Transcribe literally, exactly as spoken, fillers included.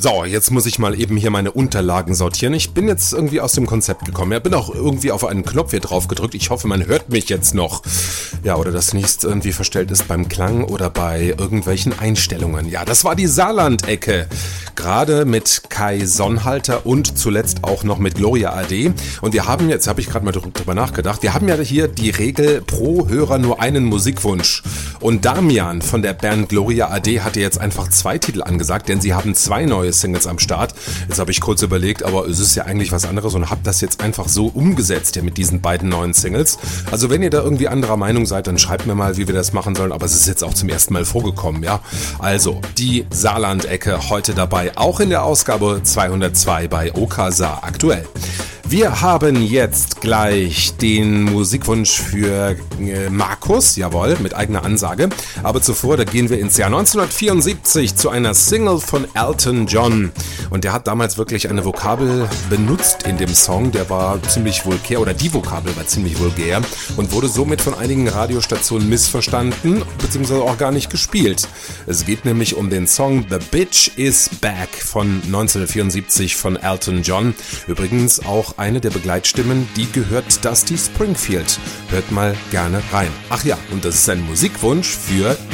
So, jetzt muss ich mal eben hier meine Unterlagen sortieren. Ich bin jetzt irgendwie aus dem Konzept gekommen. Ja, bin auch irgendwie auf einen Knopf hier drauf gedrückt. Ich hoffe, man hört mich jetzt noch. Ja, oder das nicht irgendwie verstellt ist beim Klang oder bei irgendwelchen Einstellungen. Ja, das war die Saarland-Ecke. Gerade mit Kai Sonnhalter und zuletzt auch noch mit Gloria A D. Und wir haben jetzt, habe ich gerade mal drüber nachgedacht, wir haben ja hier die Regel pro Hörer nur einen Musikwunsch. Und Damian von der Band Gloria A D hatte jetzt einfach zwei Titel angesagt, denn sie haben zwei neue Singles am Start. Jetzt habe ich kurz überlegt, aber es ist ja eigentlich was anderes und habe das jetzt einfach so umgesetzt ja mit diesen beiden neuen Singles. Also wenn ihr da irgendwie anderer Meinung seid, dann schreibt mir mal, wie wir das machen sollen, aber es ist jetzt auch zum ersten Mal vorgekommen, ja. Also, die Saarland-Ecke heute dabei, auch in der Ausgabe zweihundertzwei bei Okasa aktuell. Wir haben jetzt gleich den Musikwunsch für äh, Markus, jawohl, mit eigener Ansage. Aber zuvor, da gehen wir ins Jahr neunzehnhundertvierundsiebzig zu einer Single von Elton John. Und der hat damals wirklich eine Vokabel benutzt in dem Song, der war ziemlich vulgär, oder die Vokabel war ziemlich vulgär und wurde somit von einigen Radiostationen missverstanden, beziehungsweise auch gar nicht gespielt. Es geht nämlich um den Song The Bitch Is Back von neunzehnhundertvierundsiebzig von Elton John. Übrigens auch eine der Begleitstimmen, die gehört Dusty Springfield. Hört mal gerne rein. Ach ja, und das ist ein Musikwunsch für